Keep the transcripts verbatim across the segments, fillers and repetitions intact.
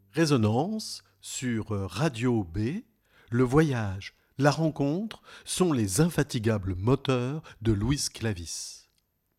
Résonance sur Radio B, le voyage, la rencontre sont les infatigables moteurs de Luis Clavis.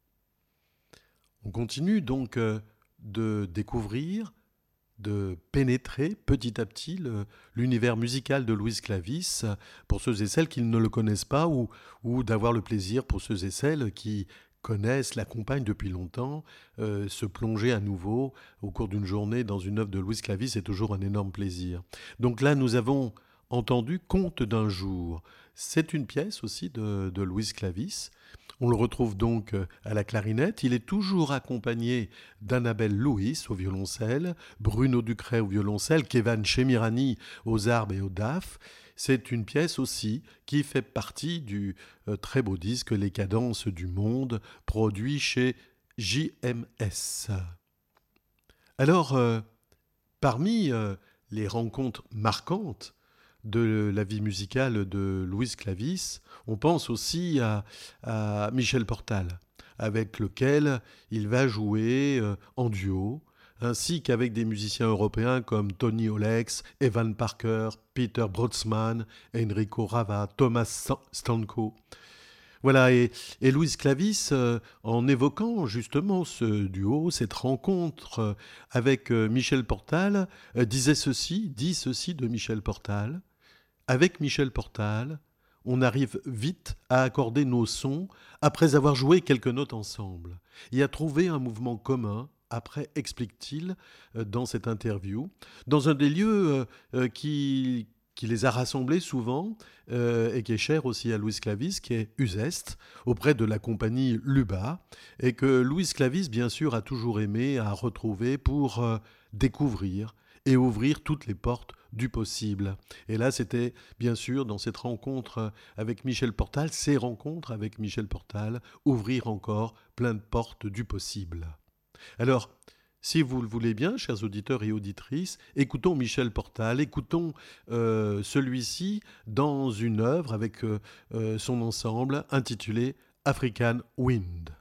On continue donc euh, de découvrir, de pénétrer petit à petit le- l'univers musical de Luis Clavis pour ceux et celles qui ne le connaissent pas ou, ou d'avoir le plaisir pour ceux et celles qui connaissent, l'accompagnent depuis longtemps, euh, se plonger à nouveau au cours d'une journée dans une œuvre de Luis Clavis est toujours un énorme plaisir. Donc là, nous avons entendu Conte d'un jour. C'est une pièce aussi de, de Luis Clavis. On le retrouve donc euh, à la clarinette. Il est toujours accompagné d'Annabelle Louis au violoncelle, Bruno Ducret au violoncelle, Kevan Chemirani aux arbes et au daf. C'est une pièce aussi qui fait partie du euh, très beau disque Les cadences du monde, produit chez J M S. Alors, euh, parmi euh, les rencontres marquantes de la vie musicale de Luis Clavis, on pense aussi à, à Michel Portal, avec lequel il va jouer euh, en duo, ainsi qu'avec des musiciens européens comme Tony Olex, Evan Parker, Peter Brodsman, Enrico Rava, Thomas Stan- Stanko. Voilà, et, et Louise Clavis, euh, en évoquant justement ce duo, cette rencontre euh, avec euh, Michel Portal, euh, disait ceci, dit ceci de Michel Portal. Avec Michel Portal, on arrive vite à accorder nos sons après avoir joué quelques notes ensemble et à trouver un mouvement commun. Après, explique-t-il euh, dans cette interview, dans un des lieux euh, euh, qui, qui les a rassemblés souvent euh, et qui est cher aussi à Louis Clavis, qui est Uzeste, auprès de la compagnie Luba, et que Louis Clavis, bien sûr, a toujours aimé à retrouver pour euh, découvrir et ouvrir toutes les portes du possible. Et là, c'était bien sûr dans cette rencontre avec Michel Portal, ces rencontres avec Michel Portal, ouvrir encore plein de portes du possible. Alors, si vous le voulez bien, chers auditeurs et auditrices, écoutons Michel Portal, écoutons euh, celui-ci dans une œuvre avec euh, euh, son ensemble intitulé African Wind.